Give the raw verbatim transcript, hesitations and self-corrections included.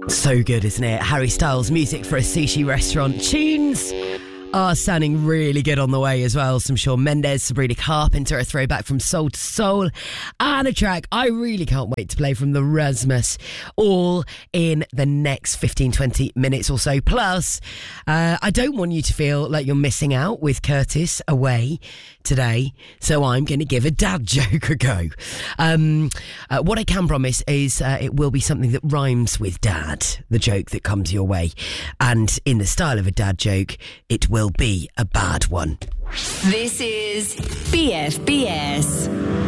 So good, isn't it? Harry Styles music for a sushi restaurant. Tunes are sounding really good on the way as well. Some Shawn Mendes, Sabrina Carpenter, a throwback from Soul to Soul, and a track I really can't wait to play from the Rasmus, all in the next fifteen, twenty minutes or so. Plus, uh, I don't want you to feel like you're missing out with Curtis away today, so I'm going to give a dad joke a go. Um, uh, what I can promise is uh, it will be something that rhymes with dad, the joke that comes your way, and in the style of a dad joke, it will be a bad one. This is B F B S.